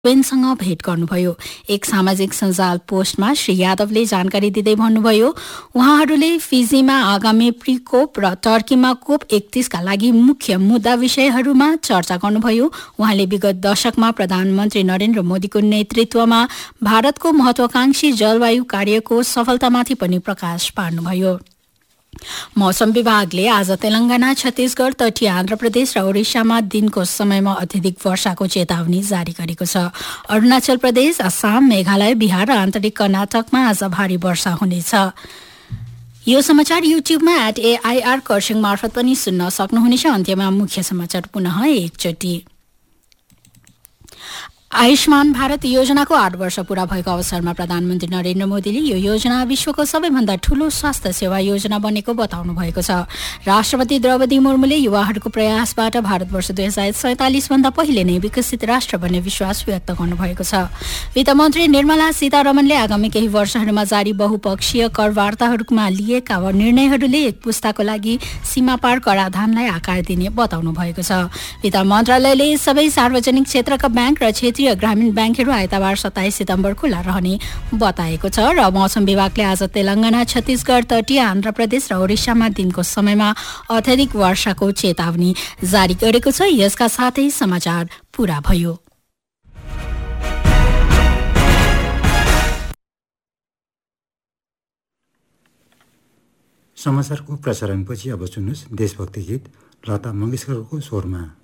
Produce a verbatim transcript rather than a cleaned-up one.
बेनसँग भेट गर्नुभयो। एक सामाजिक सञ्जाल पोस्टमा श्री यादवले जानकारी दिँदै भन्नुभयो, उहाँहरूले फिजीमा आगामी प्रिकोप र टर्कीमा कोप एकतीसका लागि मुख्य मुद्दा विषयहरूमा चर्चा गर्नुभयो। उहाँले विगत दशकमा प्रधानमन्त्री नरेन्द्र मोदीको नेतृत्वमा भारतको महत्वाकांक्षी जलवायु कार्यको सफलतामाथि पनि प्रकाश पार्नुभयो। मौसम विभागले आज तेलंगाना, छत्तीसगढ़, तटीय आन्ध्र प्रदेश र ओडिसामा दिनको समयमा अत्यधिक वर्षाको चेतावनी जारी गरेको छ। अरुणाचल प्रदेश, असम, मेघालय, बिहार र आन्तरिक कर्नाटकमा आज भारी वर्षा हुनेछ। यो समाचार युट्युबमा एट एआईआर कर्सिङ मार्फत पनि सुन्न सक्नुहुनेछ। अन्त्यमा मुख्य समाचार पुनः एकचोटि। आयुष्मान भारत योजनाको आठ वर्ष पूरा भएको अवसरमा प्रधानमन्त्री नरेन्द्र मोदीले यो योजना विश्वको सबैभन्दा ठूलो स्वास्थ्य सेवा योजना बनेको बताउनु भएको छ। राष्ट्रपति द्रौपदी मुर्मुले युवाहरूको प्रयासबाट भारतवर्ष दुई हजार सैंतालिस भन्दा पहिले नै विकसित राष्ट्र बन्ने विश्वास व्यक्त गर्नुभएको छ। वित्तमन्त्री निर्मला सीतारमणले आगामी केही वर्षहरूमा जारी बहुपक्षीय कर वार्ताहरूमा लिएका निर्णयहरूले एक पुस्ताको लागि सीमापार कराधानलाई आकार दिने बताउनु भएको छ। वित्त मन्त्रालयले सबै सार्वजनिक क्षेत्रका ब्याङ्क र क्षेत्रीय ग्रामीण ब्याङ्कहरू आइतबार सत्ताइस सितम्बर खुला रहने बताएको छ। र मौसम विभागले आज तेलंगाना, छत्तीसगढ़, तटीय आन्ध्र प्रदेश र ओडिसामा दिनको समयमा अत्यधिक वर्षाको चेतावनी जारी गरेको छ। यसका साथै समाचार पूरा भयो। समाचारको प्रसारणपछि अब सुन्नुहोस् देशभक्ति गीत लता मङ्गेशकरको स्वरमा।